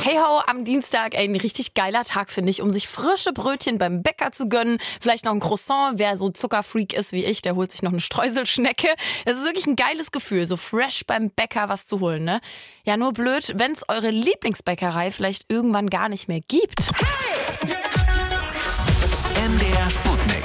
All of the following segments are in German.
Hey ho, am Dienstag, ein richtig geiler Tag, finde ich, um sich frische Brötchen beim Bäcker zu gönnen. Vielleicht noch ein Croissant. Wer so Zuckerfreak ist wie ich, der holt sich noch eine Streuselschnecke. Es ist wirklich ein geiles Gefühl, so fresh beim Bäcker was zu holen, ne? Ja, nur blöd, wenn es eure Lieblingsbäckerei vielleicht irgendwann gar nicht mehr gibt. MDR Sputnik.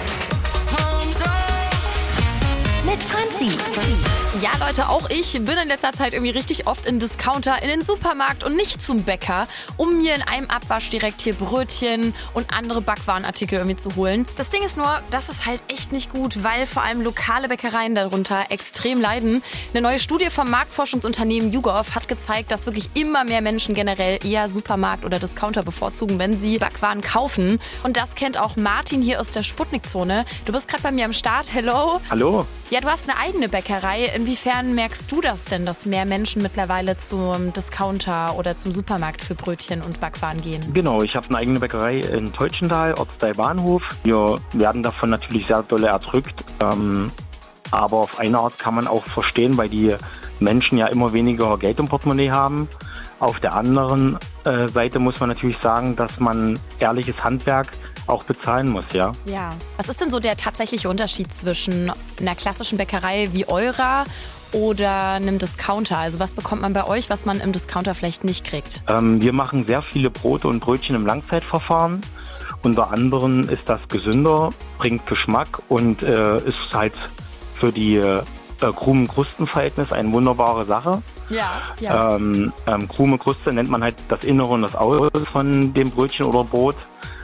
Mit Franzi. Ja, Leute, auch ich bin in letzter Zeit irgendwie richtig oft in Discounter, in den Supermarkt und nicht zum Bäcker, um mir in einem Abwasch direkt hier Brötchen und andere Backwarenartikel irgendwie zu holen. Das Ding ist nur, das ist halt echt nicht gut, weil vor allem lokale Bäckereien darunter extrem leiden. Eine neue Studie vom Marktforschungsunternehmen YouGov hat gezeigt, dass wirklich immer mehr Menschen generell eher Supermarkt oder Discounter bevorzugen, wenn sie Backwaren kaufen. Und das kennt auch Martin hier aus der Sputnik-Zone. Du bist gerade bei mir am Start. Hello. Hallo. Ja, du hast eine eigene Bäckerei. Inwiefern merkst du das denn, dass mehr Menschen mittlerweile zum Discounter oder zum Supermarkt für Brötchen und Backwaren gehen? Genau, ich habe eine eigene Bäckerei in Teutschenthal, Ortsteil Bahnhof. Wir werden davon natürlich sehr doll erdrückt. Aber auf eine Art kann man auch verstehen, weil die Menschen ja immer weniger Geld im Portemonnaie haben. Auf der anderen Seite muss man natürlich sagen, dass man ehrliches Handwerk auch bezahlen muss, ja. Ja. Was ist denn so der tatsächliche Unterschied zwischen einer klassischen Bäckerei wie eurer oder einem Discounter? Also was bekommt man bei euch, was man im Discounter vielleicht nicht kriegt? Wir machen sehr viele Brote und Brötchen im Langzeitverfahren. Unter anderem ist das gesünder, bringt Geschmack und ist halt für die Krumen-Krusten-Verhältnis eine wunderbare Sache. Ja. Krume Kruste nennt man halt das Innere und das Außere von dem Brötchen oder Brot.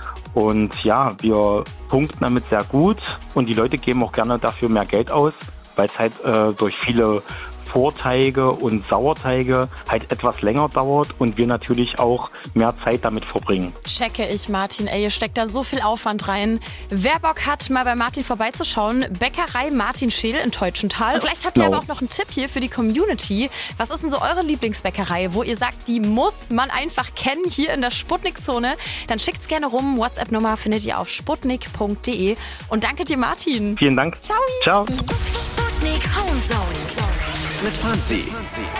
Und ja, wir punkten damit sehr gut und die Leute geben auch gerne dafür mehr Geld aus, weil es halt durch viele Vorteige und Sauerteige halt etwas länger dauert und wir natürlich auch mehr Zeit damit verbringen. Checke ich, Martin. Ey, ihr steckt da so viel Aufwand rein. Wer Bock hat, mal bei Martin vorbeizuschauen, Bäckerei Martin Scheel in Teutschenthal. Und vielleicht habt ihr aber auch noch einen Tipp hier für die Community. Was ist denn so eure Lieblingsbäckerei, wo ihr sagt, die muss man einfach kennen hier in der Sputnik-Zone? Dann schickt's gerne rum. WhatsApp-Nummer findet ihr auf sputnik.de. Und danke dir, Martin. Vielen Dank. Ciao. Ciao. Sputnik Home Zone. Mit Franzi.